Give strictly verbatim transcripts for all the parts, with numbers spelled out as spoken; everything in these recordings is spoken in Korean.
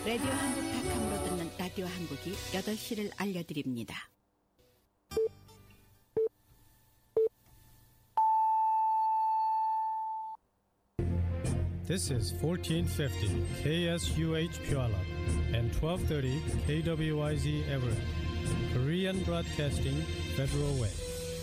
라디오 한국 닷컴으로 듣는 라디오 한국이 여덟 시를 알려드립니다. This is fourteen fifty K S U H Puyallup and twelve thirty K W I Z Everett, Korean Broadcasting Federal Way.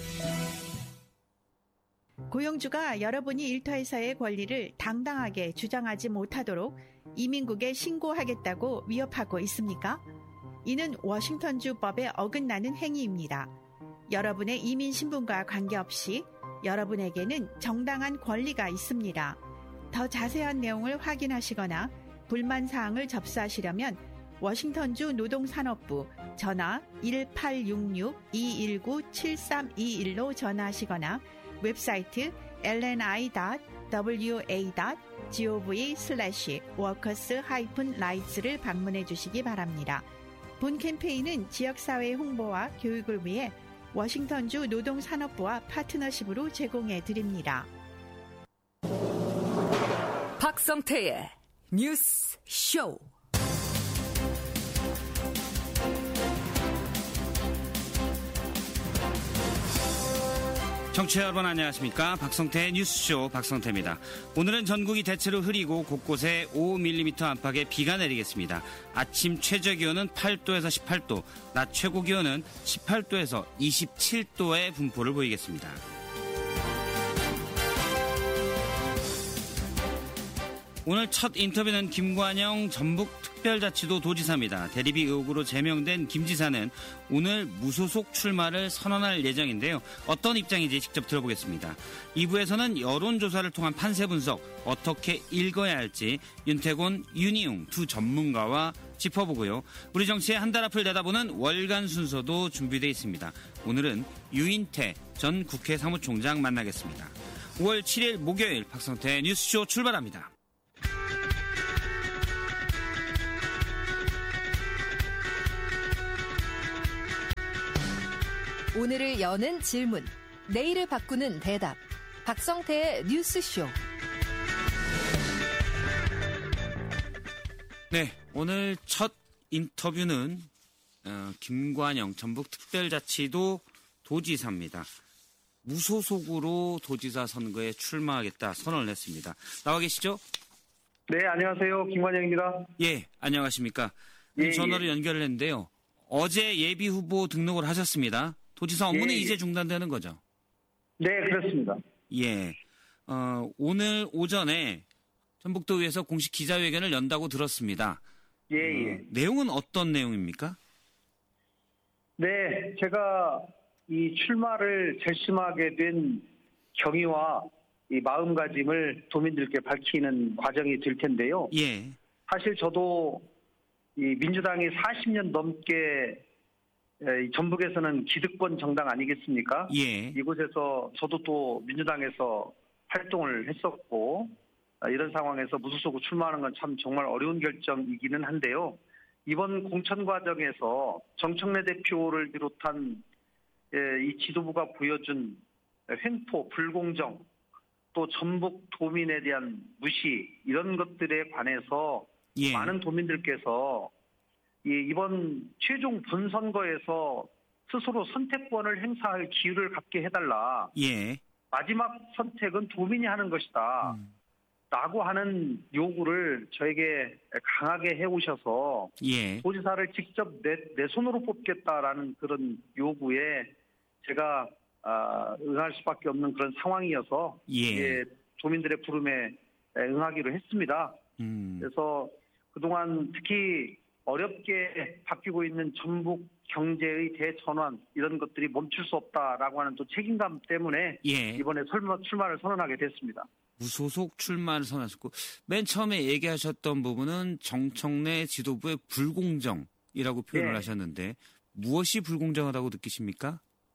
고용주가 여러분이 일터에서의 권리를 당당하게 주장하지 못하도록 이민국에 신고하겠다고 위협하고 있습니까? 이는 워싱턴주법에 어긋나는 행위입니다. 여러분의 이민 신분과 관계없이 여러분에게는 정당한 권리가 있습니다. 더 자세한 내용을 확인하시거나 불만사항을 접수하시려면 워싱턴주 노동산업부 전화 일팔육육 이일구 칠삼이일로 전화하시거나 웹사이트 엘엔아이 닷 더블유에이 닷 지오브이 슬래시 워커스 하이픈 라이츠를 방문해 주시기 바랍니다. 본 캠페인은 지역사회 홍보와 교육을 위해 워싱턴주 노동산업부와 파트너십으로 제공해 드립니다. 박성태의 뉴스 쇼. 청취자 여러분 안녕하십니까? 박성태의 뉴스쇼 박성태입니다. 오늘은 전국이 대체로 흐리고 곳곳에 오 밀리미터 안팎의 비가 내리겠습니다. 아침 최저기온은 팔 도에서 십팔 도, 낮 최고기온은 십팔 도에서 이십칠 도의 분포를 보이겠습니다. 오늘 첫 인터뷰는 김관영 전북특별자치도 도지사입니다. 대리비 의혹으로 제명된 김 지사는 오늘 무소속 출마를 선언할 예정인데요. 어떤 입장인지 직접 들어보겠습니다. 이 부에서는 여론조사를 통한 판세 분석 어떻게 읽어야 할지 윤태곤, 윤희웅 두 전문가와 짚어보고요. 우리 정치의 한 달 앞을 내다보는 월간 순서도 준비되어 있습니다. 오늘은 유인태 전 국회 사무총장 만나겠습니다. 오월 칠일 목요일 박성태 뉴스쇼 출발합니다. 오늘을 여는 질문, 내일을 바꾸는 대답. 박성태의 뉴스쇼. 네, 오늘 첫 인터뷰는 어, 김관영 전북특별자치도 도지사입니다. 무소속으로 도지사 선거에 출마하겠다 선언을 했습니다. 나와 계시죠? 네, 안녕하세요. 김관영입니다. 예, 안녕하십니까. 예, 전화로 예. 연결을 했는데요. 어제 예비 후보 등록을 하셨습니다. 도지사 업무는 예, 예. 이제 중단되는 거죠? 네, 그렇습니다. 예. 어, 오늘 오전에 전북도의회에서 공식 기자회견을 연다고 들었습니다. 예, 예. 어, 내용은 어떤 내용입니까? 네, 제가 이 출마를 결심하게 된 경위와 이 마음가짐을 도민들께 밝히는 과정이 될 텐데요. 예. 사실 저도 이 민주당이 사십 년 넘게 이 전북에서는 기득권 정당 아니겠습니까? 예. 이곳에서 저도 또 민주당에서 활동을 했었고 이런 상황에서 무소속으로 출마하는 건 참 정말 어려운 결정이기는 한데요. 이번 공천 과정에서 정청래 대표를 비롯한 이 지도부가 보여준 횡포, 불공정, 또 전북 도민에 대한 무시 이런 것들에 관해서 예. 많은 도민들께서 이번 최종 본선거에서 스스로 선택권을 행사할 기회를 갖게 해달라. 예. 마지막 선택은 도민이 하는 것이다. 음. 라고 하는 요구를 저에게 강하게 해오셔서 예. 도지사를 직접 내, 내 손으로 뽑겠다라는 그런 요구에 제가 아, 응할 수밖에 없는 그런 상황이어서 예. 예, 도민들의 부름에 응하기로 했습니다. 음. 그래서 그동안 특히 어렵게 바뀌고 있는 전북 경제의 대전환 이런 것들이 멈출 수 없다라고 하는 또 책임감 때문에 예. 이번에 설마 출마를 선언하게 됐습니다. 무소속 출마를 선언하셨고 맨 처음에 얘기하셨던 부분은 정청래 지도부의 불공정이라고 표현을 네. 하셨는데 무엇이 불공정하다고 느끼십니까?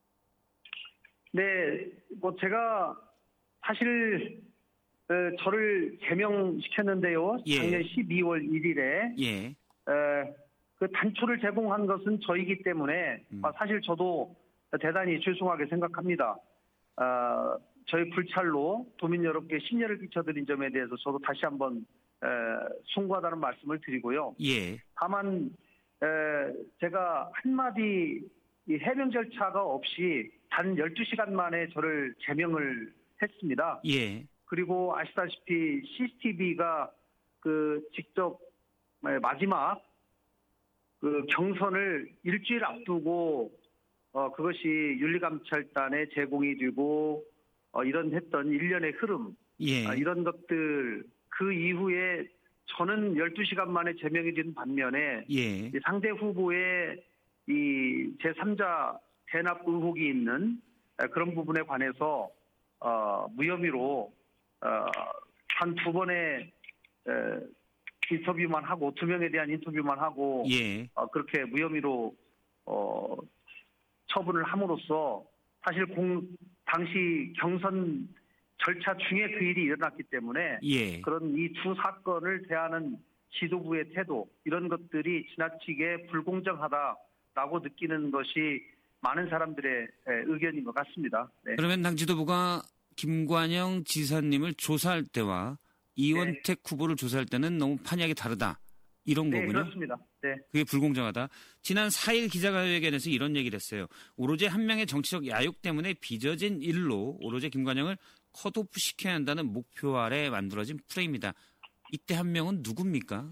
네, 뭐 제가 사실 어, 저를 제명시켰는데요. 예. 작년 십이월 일일에 예. 에, 그 단초를 제공한 것은 저이기 때문에 음. 아, 사실 저도 대단히 죄송하게 생각합니다. 어, 저희 불찰로 도민 여러분께 심려를 끼쳐드린 점에 대해서 저도 다시 한번 에, 송구하다는 말씀을 드리고요. 예. 다만 에, 제가 한마디 이 해명 절차가 없이 단 열두 시간 만에 저를 제명을 했습니다. 예. 그리고 아시다시피 씨씨티비가 그 직접 마지막 그 경선을 일주일 앞두고 어 그것이 윤리감찰단에 제공이 되고 어 이런 했던 일련의 흐름 예. 아, 이런 것들 그 이후에 저는 열두 시간 만에 제명이 된 반면에 예. 이 상대 후보의 이 제삼자 대납 의혹이 있는 그런 부분에 관해서 어, 무혐의로 어, 한 두 번의 에, 인터뷰만 하고 두 명에 대한 인터뷰만 하고 예. 어, 그렇게 무혐의로 어, 처분을 함으로써 사실 공 당시 경선 절차 중에 그 일이 일어났기 때문에 예. 그런 이 두 사건을 대하는 지도부의 태도 이런 것들이 지나치게 불공정하다라고 느끼는 것이 많은 사람들의 의견인 것 같습니다. 네. 그러면 당 지도부가 김관영 지사님을 조사할 때와 이원택 네. 후보를 조사할 때는 너무 판이하게 다르다. 이런 네, 거군요. 그렇습니다. 네. 그게 불공정하다. 지난 사 일 기자회견에서 이런 얘기를 했어요. 오로지 한 명의 정치적 야욕 때문에 빚어진 일로 오로지 김관영을 컷오프 시켜야 한다는 목표 아래 만들어진 프레임이다. 이때 한 명은 누굽니까?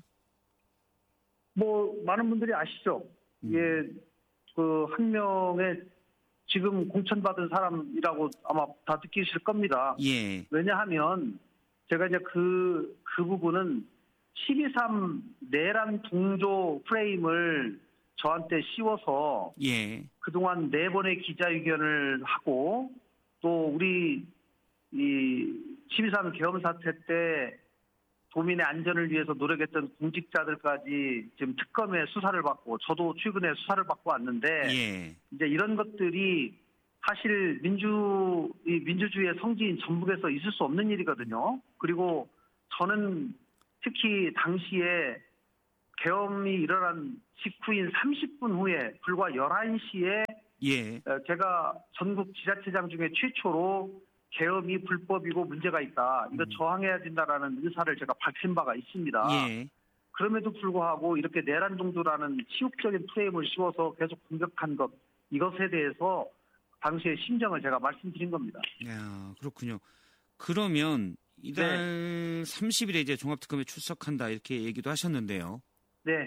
뭐 많은 분들이 아시죠. 음. 예, 그 한 명의 지금 공천받은 사람이라고 아마 다 느끼실 겁니다. 예. 왜냐하면 제가 이제 그, 그 부분은 십이 삼 내란 동조 프레임을 저한테 씌워서 예. 그동안 네 번의 기자회견을 하고 또 우리 이 십이 삼 계엄 사태 때 도민의 안전을 위해서 노력했던 공직자들까지 지금 특검에 수사를 받고 저도 최근에 수사를 받고 왔는데 예. 이제 이런 것들이 사실 민주 이 민주주의의 성지인 전북에서 있을 수 없는 일이거든요. 그리고 저는 특히 당시에 계엄이 일어난 직후인 삼십 분 후에 불과 열한 시에 예. 제가 전국 지자체장 중에 최초로 계엄이 불법이고 문제가 있다. 이거 음. 저항해야 된다라는 의사를 제가 밝힌 바가 있습니다. 예. 그럼에도 불구하고 이렇게 내란 동조라는 치욕적인 프레임을 씌워서 계속 공격한 것 이것에 대해서 당시의 심정을 제가 말씀드린 겁니다. 야, 그렇군요. 그러면 이달 네. 삼십 일에 이제 종합특검에 출석한다 이렇게 얘기도 하셨는데요. 네.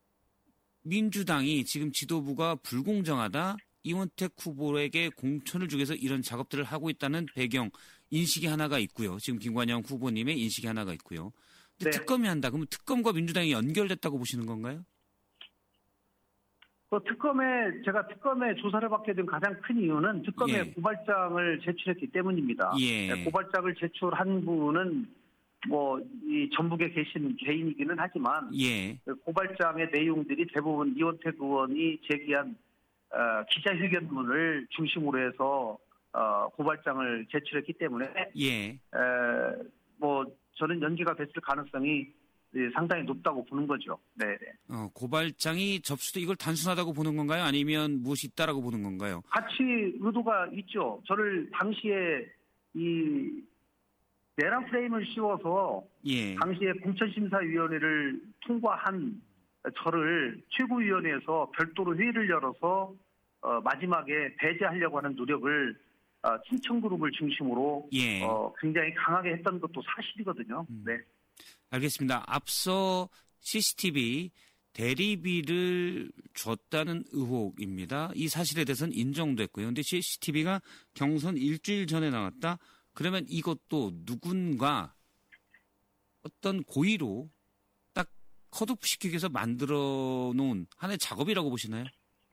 민주당이 지금 지도부가 불공정하다. 이원택 후보에게 공천을 주기 위해서 이런 작업들을 하고 있다는 배경 인식이 하나가 있고요. 지금 김관영 후보님의 인식이 하나가 있고요. 근데 네. 특검이 한다. 그러면 특검과 민주당이 연결됐다고 보시는 건가요? 그 특검에 제가 특검에 조사를 받게 된 가장 큰 이유는 특검에 예. 고발장을 제출했기 때문입니다. 예. 네, 고발장을 제출한 분은 뭐 이 전북에 계신 개인이기는 하지만 예. 그 고발장의 내용들이 대부분 이원택 의원이 제기한 어, 기자회견문을 중심으로 해서 어, 고발장을 제출했기 때문에 예. 에, 뭐 저는 연기가 됐을 가능성이 상당히 높다고 보는 거죠. 네. 어, 고발장이 접수돼 이걸 단순하다고 보는 건가요? 아니면 무엇이 있다라고 보는 건가요? 같이 의도가 있죠. 저를 당시에 이 내란 프레임을 씌워서 예. 당시에 공천심사위원회를 통과한 저를 최고위원회에서 별도로 회의를 열어서 어, 마지막에 배제하려고 하는 노력을 어, 친청그룹을 중심으로 예. 어, 굉장히 강하게 했던 것도 사실이거든요. 음. 네. 알겠습니다. 앞서 씨씨티비 대리비를 줬다는 의혹입니다. 이 사실에 대해서는 인정됐고요. 그런데 씨씨티비가 경선 일주일 전에 나왔다. 그러면 이것도 누군가 어떤 고의로 딱 컷오프 시키기 위해서 만들어 놓은 하나의 작업이라고 보시나요?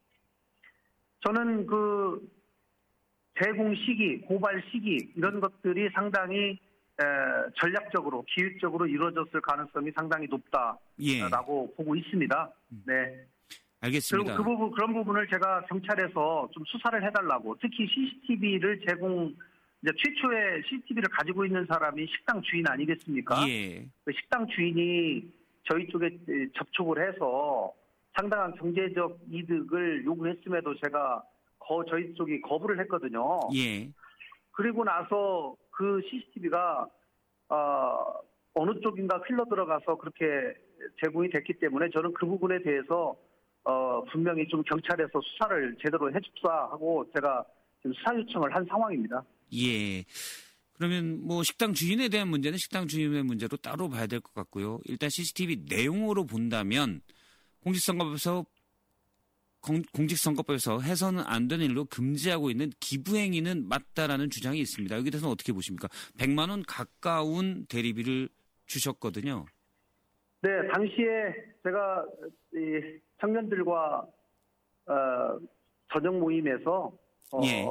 저는 그 제공 시기, 고발 시기 이런 것들이 상당히 에, 전략적으로, 기획적으로 이루어졌을 가능성이 상당히 높다라고 예. 보고 있습니다. 네. 알겠습니다. 그리고 그 부분, 그런 부분을 제가 경찰에서 좀 수사를 해달라고, 특히 씨씨티비를 제공, 이제 최초에 씨씨티비를 가지고 있는 사람이 식당 주인 아니겠습니까? 예. 그 식당 주인이 저희 쪽에 접촉을 해서 상당한 경제적 이득을 요구했음에도 제가 거, 저희 쪽이 거부를 했거든요. 예. 그리고 나서 그 씨씨티비가 어, 어느 쪽인가 흘러 들어가서 그렇게 제공이 됐기 때문에 저는 그 부분에 대해서 어, 분명히 좀 경찰에서 수사를 제대로 해줍사 하고 제가 지금 수사 요청을 한 상황입니다. 예. 그러면 뭐 식당 주인에 대한 문제는 식당 주인의 문제로 따로 봐야 될 것 같고요. 일단 씨씨티비 내용으로 본다면 공직선거법에서 공, 공직선거법에서 해서는 안 되는 일로 금지하고 있는 기부행위는 맞다라는 주장이 있습니다. 여기 대해서는 어떻게 보십니까? 백만 원 가까운 대리비를 주셨거든요. 네, 당시에 제가 이 청년들과 어, 저녁 모임에서 어, 예.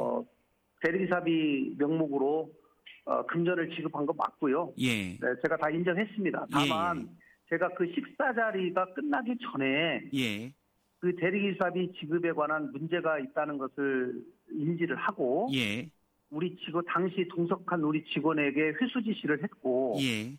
대리기사비 명목으로 어, 금전을 지급한 거 맞고요. 예. 네, 제가 다 인정했습니다. 다만 예, 예. 제가 그 식사 자리가 끝나기 전에 예. 그 대리기사비 지급에 관한 문제가 있다는 것을 인지를 하고 예. 우리 직원 당시 동석한 우리 직원에게 회수 지시를 했고 예.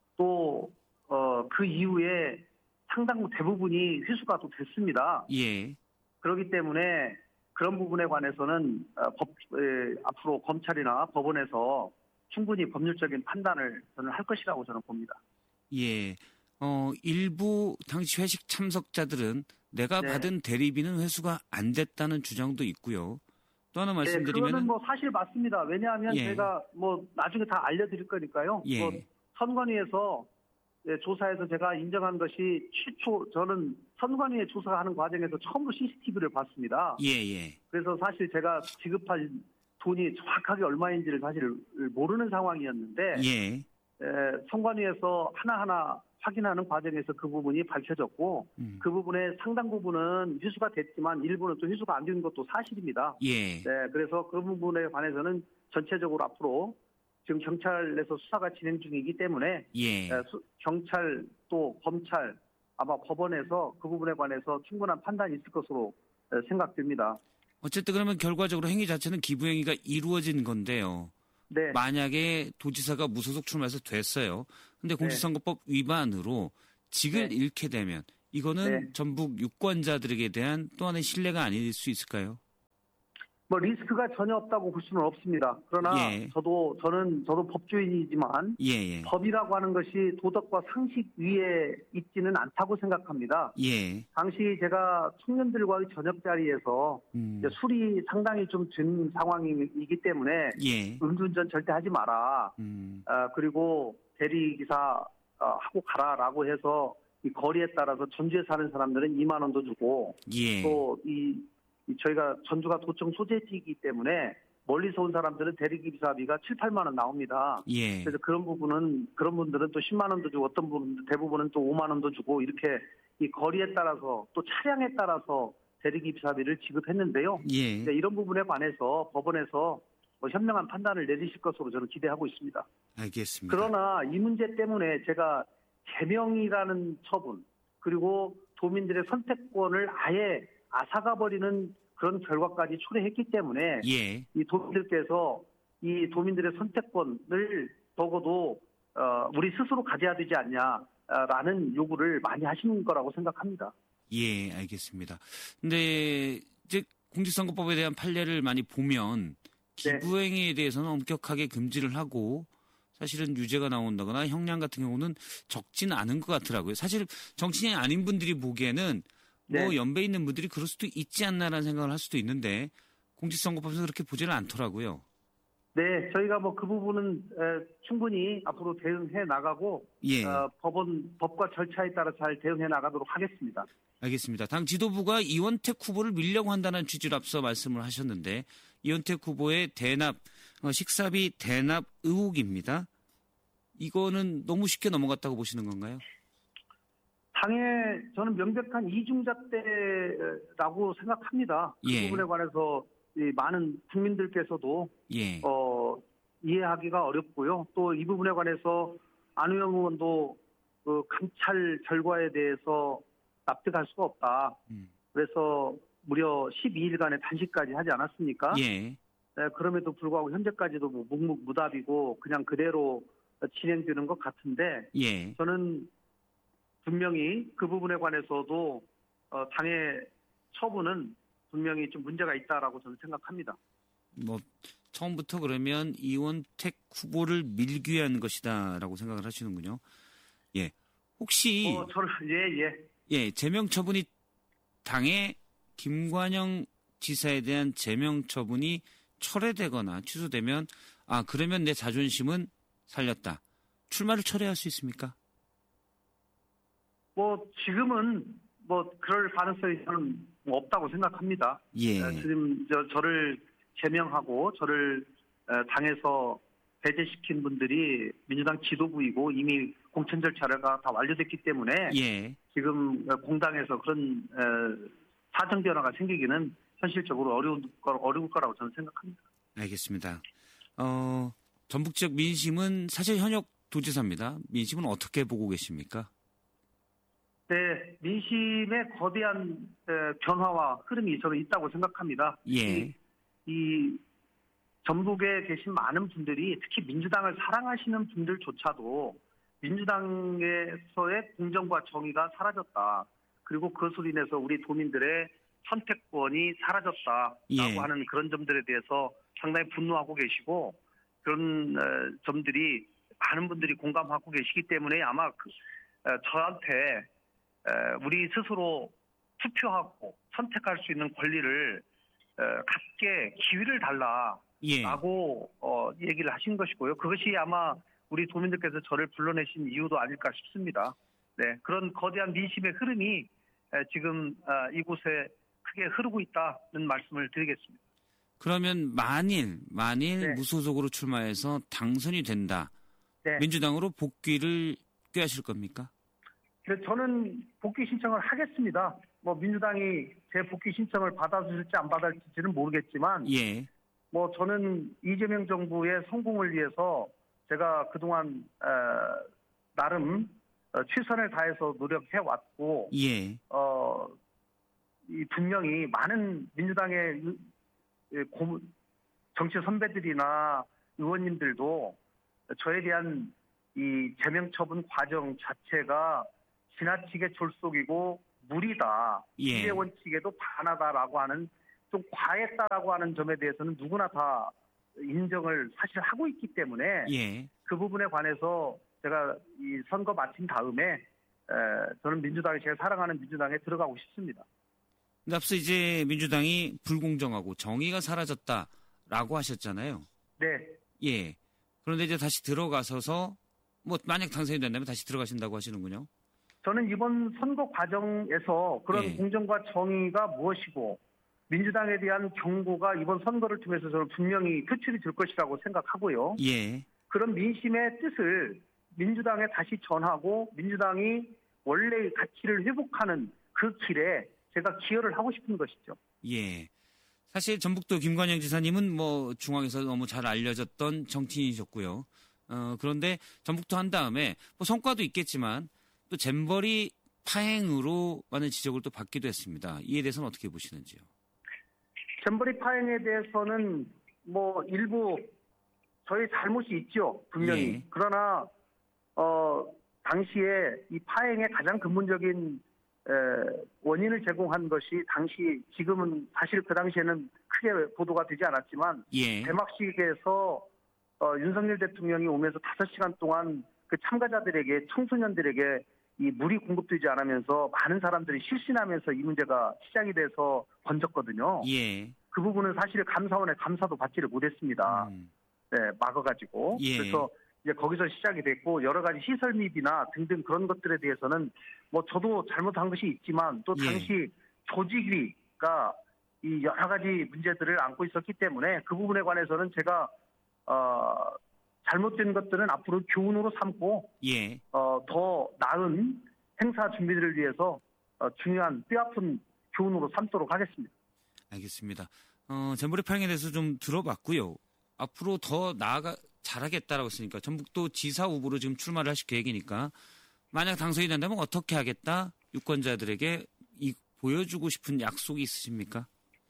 또 어, 그 이후에 상당 대부분이 회수가 또 됐습니다. 예. 그렇기 때문에 그런 부분에 관해서는 어, 법, 에, 앞으로 검찰이나 법원에서 충분히 법률적인 판단을 저는 할 것이라고 저는 봅니다. 예. 어, 일부 당시 회식 참석자들은 내가 네. 받은 대리비는 회수가 안 됐다는 주장도 있고요. 또 하나 네, 말씀드리면 그거는 뭐 사실 맞습니다. 왜냐하면 예. 제가 뭐 나중에 다 알려드릴 거니까요. 예. 뭐 선관위에서 예, 조사해서 제가 인정한 것이 최초 저는 선관위에 조사하는 과정에서 처음으로 씨씨티비를 봤습니다. 예, 예. 그래서 사실 제가 지급한 돈이 정확하게 얼마인지를 사실 모르는 상황이었는데 예. 에, 선관위에서 하나하나 확인하는 과정에서 그 부분이 밝혀졌고 음. 그 부분의 상당 부분은 회수가 됐지만 일부는 또 회수가 안 된 것도 사실입니다. 예. 네, 그래서 그 부분에 관해서는 전체적으로 앞으로 지금 경찰에서 수사가 진행 중이기 때문에 예. 에, 수, 경찰 또 검찰 아마 법원에서 그 부분에 관해서 충분한 판단이 있을 것으로 에, 생각됩니다. 어쨌든 그러면 결과적으로 행위 자체는 기부행위가 이루어진 건데요. 네, 만약에 도지사가 무소속 출마해서 됐어요. 근데 공직선거법 위반으로 직을 네. 잃게 되면 이거는 네. 전북 유권자들에게 대한 또 하나의 신뢰가 아닐 수 있을까요? 뭐 리스크가 전혀 없다고 볼 수는 없습니다. 그러나 예. 저도 저는 저도 법조인이지만 예, 예. 법이라고 하는 것이 도덕과 상식 위에 있지는 않다고 생각합니다. 예. 당시 제가 청년들과의 저녁 자리에서 음. 이제 술이 상당히 좀 든 상황이기 때문에 예. 음주운전 절대 하지 마라. 음. 아, 그리고 대리기사 어, 하고 가라라고 해서 이 거리에 따라서 전주에 사는 사람들은 이만 원도 주고 예. 또 이 저희가 전주가 도청 소재지이기 때문에 멀리서 온 사람들은 대리기사비가 칠, 팔만 원 나옵니다. 예. 그래서 그런 부분은 그런 분들은 또 십만 원도 주고 어떤 분들 대부분은 또 오만 원도 주고 이렇게 이 거리에 따라서 또 차량에 따라서 대리기사비를 지급했는데요. 예. 네, 이런 부분에 관해서 법원에서 뭐 현명한 판단을 내리실 것으로 저는 기대하고 있습니다. 알겠습니다. 그러나 이 문제 때문에 제가 제명이라는 처분 그리고 도민들의 선택권을 아예 앗아가 버리는 그런 결과까지 초래했기 때문에 예. 이 도민들께서 이 도민들의 선택권을 적어도 어, 우리 스스로 가져야 되지 않냐라는 요구를 많이 하시는 거라고 생각합니다. 예, 알겠습니다. 근데 이제 공직선거법에 대한 판례를 많이 보면 네. 기부행위에 대해서는 엄격하게 금지를 하고 사실은 유죄가 나온다거나 형량 같은 경우는 적지는 않은 것 같더라고요. 사실 정치인이 아닌 분들이 보기에는 뭐 네. 연배 있는 분들이 그럴 수도 있지 않나라는 생각을 할 수도 있는데 공직선거법에서 그렇게 보지는 않더라고요. 네, 저희가 뭐 그 부분은 에, 충분히 앞으로 대응해 나가고 예, 어, 법원 법과 절차에 따라 잘 대응해 나가도록 하겠습니다. 알겠습니다. 당 지도부가 이원택 후보를 밀려고 한다는 취지로 앞서 말씀을 하셨는데 이원택 후보의 대납, 어, 식사비 대납 의혹입니다. 이거는 너무 쉽게 넘어갔다고 보시는 건가요? 당에 저는 명백한 이중잣대라고 생각합니다. 그 예. 부분에 관해서 이 많은 국민들께서도 예, 어, 이해하기가 어렵고요. 또 이 부분에 관해서 안우영 의원도 그 감찰 결과에 대해서 납득할 수가 없다. 음. 그래서 무려 십이 일간의 단식까지 하지 않았습니까? 예, 네, 그럼에도 불구하고 현재까지도 뭐 묵묵무답이고 그냥 그대로 진행되는 것 같은데 예, 저는 분명히 그 부분에 관해서도 어, 당의 처분은 분명히 좀 문제가 있다라고 저는 생각합니다. 뭐 처음부터 그러면 이원택 후보를 밀기 위한 것이다라고 생각을 하시는군요. 예, 혹시 어, 저를 예 예. 예 제명 처분이 당의 김관영 지사에 대한 제명 처분이 철회되거나 취소되면 아 그러면 내 자존심은 살렸다. 출마를 철회할 수 있습니까? 뭐 지금은 뭐 그럴 가능성이 저는 뭐 없다고 생각합니다. 예. 어, 지금 저, 저를 제명하고 저를 어, 당에서 배제시킨 분들이 민주당 지도부이고 이미 공천 절차가 다 완료됐기 때문에 예. 지금 공당에서 그런 어, 사정 변화가 생기기는 현실적으로 어려운 거, 어려울 거라고 저는 생각합니다. 알겠습니다. 어, 전북 지역 민심은 사실 현역 도지사입니다. 민심은 어떻게 보고 계십니까? 네, 민심의 거대한 에, 변화와 흐름이 저는 있다고 생각합니다. 예. 이, 이 전북에 계신 많은 분들이 특히 민주당을 사랑하시는 분들조차도 민주당에서의 공정과 정의가 사라졌다. 그리고 그것으로 인해서 우리 도민들의 선택권이 사라졌다라고 예. 하는 그런 점들에 대해서 상당히 분노하고 계시고 그런 어, 점들이 많은 분들이 공감하고 계시기 때문에 아마 그, 어, 저한테 어, 우리 스스로 투표하고 선택할 수 있는 권리를 어, 갖게 기회를 달라라고 예. 어, 얘기를 하신 것이고요. 그것이 아마 우리 도민들께서 저를 불러내신 이유도 아닐까 싶습니다. 네, 그런 거대한 민심의 흐름이 에, 지금 어, 이곳에 크게 흐르고 있다는 말씀을 드리겠습니다. 그러면 만일 만일 네. 무소속으로 출마해서 당선이 된다. 네. 민주당으로 복귀를 꾀하실 겁니까? 그래서 저는 복귀 신청을 하겠습니다. 뭐 민주당이 제 복귀 신청을 받아줄지 안 받아줄지는 모르겠지만 예. 뭐 저는 이재명 정부의 성공을 위해서 제가 그동안 어, 나름 어, 최선을 다해서 노력해 왔고 예. 어, 이 분명히 많은 민주당의 고, 정치 선배들이나 의원님들도 저에 대한 이 제명 처분 과정 자체가 지나치게 졸속이고 무리다. 예. 비례 원칙에도 반하다라고 하는 좀 과했다라고 하는 점에 대해서는 누구나 다 인정을 사실 하고 있기 때문에 예. 그 부분에 관해서 제가 이 선거 마친 다음에 에, 저는 민주당이 제가 사랑하는 민주당에 들어가고 싶습니다. 근데 앞서 이제 민주당이 불공정하고 정의가 사라졌다라고 하셨잖아요. 네. 예. 그런데 이제 다시 들어가서서 뭐 만약 당선이 된다면 다시 들어가신다고 하시는군요. 저는 이번 선거 과정에서 그런 예. 공정과 정의가 무엇이고 민주당에 대한 경고가 이번 선거를 통해서 저는 분명히 표출이 될 것이라고 생각하고요. 예. 그런 민심의 뜻을 민주당에 다시 전하고 민주당이 원래의 가치를 회복하는 그 길에 제가 기여를 하고 싶은 것이죠. 예. 사실 전북도 김관영 지사님은 뭐 중앙에서 너무 잘 알려졌던 정치인이셨고요. 어, 그런데 전북도 한 다음에 뭐 성과도 있겠지만 또 잼버리 파행으로 많은 지적을 또 받기도 했습니다. 이에 대해서는 어떻게 보시는지요? 잼버리 파행에 대해서는 뭐 일부 저희 잘못이 있죠. 분명히. 예. 그러나 어 당시에 이 파행의 가장 근본적인 에, 원인을 제공한 것이 당시 지금은 사실 그 당시에는 크게 보도가 되지 않았지만 예. 개막식에서 어, 윤석열 대통령이 오면서 다섯 시간 동안 그 참가자들에게 청소년들에게 이 물이 공급되지 않으면서 많은 사람들이 실신하면서 이 문제가 시작이 돼서 번졌거든요. 예. 그 부분은 사실 감사원의 감사도 받지를 못했습니다. 음. 네, 막아가지고. 예. 그래서 이제 거기서 시작이 됐고 여러 가지 시설 립이나 등등 그런 것들에 대해서는 뭐 저도 잘못한 것이 있지만 또 예. 당시 조직위가 이 여러 가지 문제들을 안고 있었기 때문에 그 부분에 관해서는 제가 어, 잘못된 것들은 앞으로 교훈으로 삼고 예. 어, 더 나은 행사 준비들을 위해서 어, 중요한 뼈아픈 교훈으로 삼도록 하겠습니다. 알겠습니다. 어, 잼버리 파행에 대해서 좀 들어봤고요. 앞으로 더 나아가 잘하겠다라고 했으니까 전북도 지사 후보로 지금 출마를 하실 계획이니까 만약 당선이 된다면 어떻게 하겠다? 유권자들에게 이, 보여주고 싶은 약속이 있으십니까?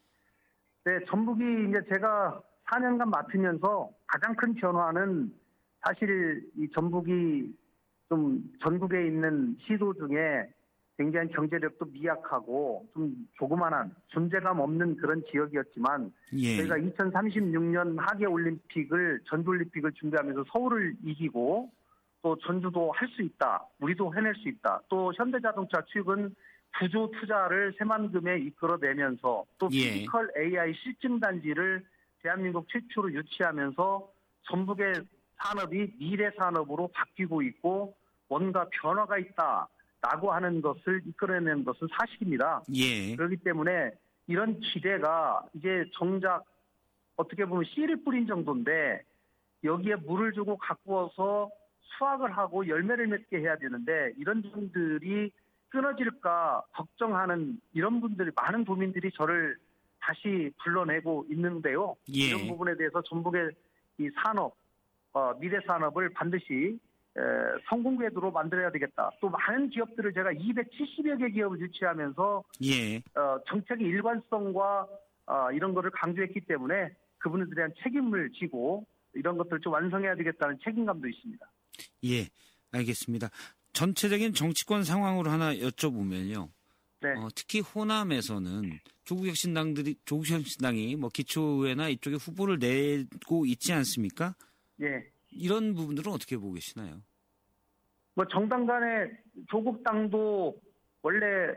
네, 전북이 이제 제가 사 년간 맡으면서 가장 큰 변화는 사실 이 전북이 좀 전국에 있는 시도 중에 굉장히 경제력도 미약하고 좀 조그만한 존재감 없는 그런 지역이었지만 예. 저희가 이천삼십육 년 하계올림픽을 전주올림픽을 준비하면서 서울을 이기고 또 전주도 할 수 있다. 우리도 해낼 수 있다. 또 현대자동차 최근 구조 투자를 새만금에 이끌어내면서 또 예. 피지컬 에이아이 실증단지를 대한민국 최초로 유치하면서 전북의 산업이 미래 산업으로 바뀌고 있고 뭔가 변화가 있다라고 하는 것을 이끌어내는 것은 사실입니다. 예. 그렇기 때문에 이런 기대가 이제 정작 어떻게 보면 씨를 뿌린 정도인데 여기에 물을 주고 가꾸어서 수확을 하고 열매를 맺게 해야 되는데 이런 분들이 끊어질까 걱정하는 이런 분들이 많은 도민들이 저를 다시 불러내고 있는데요. 예. 이런 부분에 대해서 전북의 이 산업, 어, 미래 산업을 반드시 에, 성공 궤도로 만들어야 되겠다. 또 많은 기업들을 제가 이백칠십여 개 기업을 유치하면서 예. 어, 정책의 일관성과 어, 이런 것을 강조했기 때문에 그분들에 대한 책임을 지고 이런 것들을 좀 완성해야 되겠다는 책임감도 있습니다. 예, 알겠습니다. 전체적인 정치권 상황으로 하나 여쭤보면요. 네. 어, 특히 호남에서는 조국혁신당들이 조국혁신당이 뭐 기초의회나 이쪽에 후보를 내고 있지 않습니까? 예. 이런 부분들은 어떻게 보고 계시나요? 뭐 정당 간의 조국당도 원래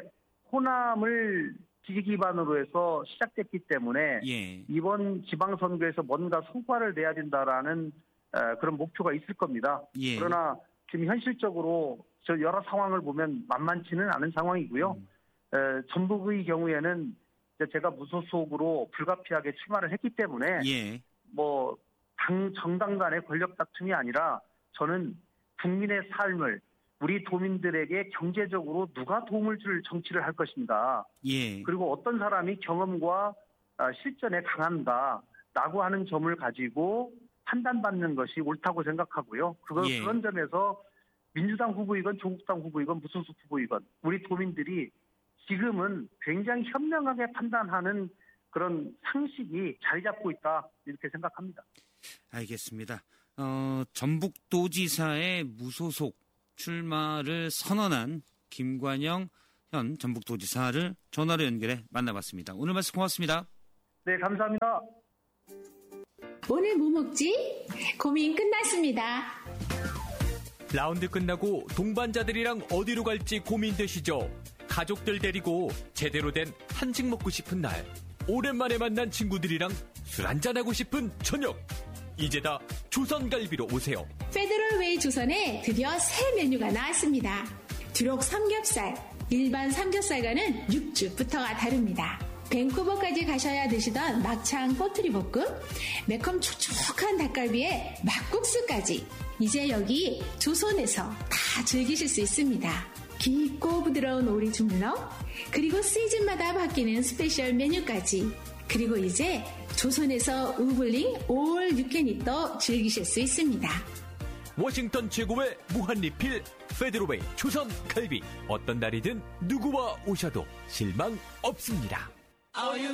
호남을 지지 기반으로 해서 시작됐기 때문에 예. 이번 지방선거에서 뭔가 성과를 내야 된다라는 에, 그런 목표가 있을 겁니다. 예. 그러나 지금 현실적으로 저 여러 상황을 보면 만만치는 않은 상황이고요. 음. 에, 전북의 경우에는 이제 제가 무소속으로 불가피하게 출마를 했기 때문에 예. 뭐 당 정당 간의 권력 다툼이 아니라 저는 국민의 삶을 우리 도민들에게 경제적으로 누가 도움을 줄 정치를 할 것인가. 예. 그리고 어떤 사람이 경험과 실전에 강한가라고 하는 점을 가지고 판단받는 것이 옳다고 생각하고요. 그거, 예. 그런 점에서 민주당 후보이건 조국당 후보이건 무소속 후보이건 우리 도민들이 지금은 굉장히 현명하게 판단하는 그런 상식이 자리 잡고 있다 이렇게 생각합니다. 알겠습니다. 어, 전북도지사의 무소속 출마를 선언한 김관영 현 전북도지사를 전화로 연결해 만나봤습니다. 오늘 말씀 고맙습니다. 네, 감사합니다. 오늘 뭐 먹지? 고민 끝났습니다. 라운드 끝나고 동반자들이랑 어디로 갈지 고민되시죠? 가족들 데리고 제대로 된 한식 먹고 싶은 날, 오랜만에 만난 친구들이랑 술 한잔하고 싶은 저녁, 이제다 조선갈비로 오세요. 페더럴웨이 조선에 드디어 새 메뉴가 나왔습니다. 두록 삼겹살, 일반 삼겹살과는 육즙부터가 다릅니다. 밴쿠버까지 가셔야 드시던 막창 꼬투리 볶음, 매콤 촉촉한 닭갈비에 막국수까지 이제 여기 조선에서 다 즐기실 수 있습니다. 깊고 부드러운 오리 주물럭, 그리고 시즌마다 바뀌는 스페셜 메뉴까지, 그리고 이제 조선에서 우블링 올 유캔잇도 즐기실 수 있습니다. 워싱턴 최고의 무한리필 페더럴웨이 조선 갈비, 어떤 날이든 누구와 오셔도 실망 없습니다.